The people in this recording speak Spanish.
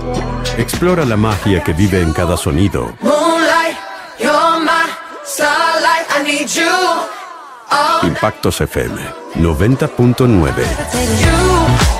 Explora la magia que vive en cada sonido. Moonlight, you're my starlight, I need you. Impactos FM 90.9. You